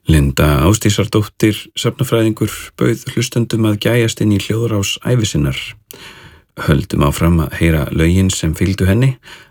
Linda Ásdísardóttir, safnafræðingur, bauð hlustendum að gæjast inn í hljóðrás ævi sinnar. Höldum áfram að heyra lögin sem fylgdu henni